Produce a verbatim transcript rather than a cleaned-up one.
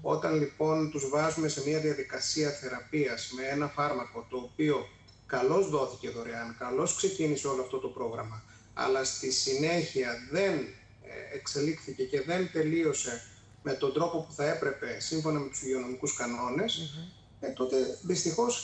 Όταν λοιπόν τους βάζουμε σε μια διαδικασία θεραπείας με ένα φάρμακο το οποίο καλώς δόθηκε δωρεάν, καλώς ξεκίνησε όλο αυτό το πρόγραμμα, αλλά στη συνέχεια δεν εξελίχθηκε και δεν τελείωσε με τον τρόπο που θα έπρεπε σύμφωνα με τους υγειονομικούς κανόνες, mm-hmm. ε, τότε δυστυχώς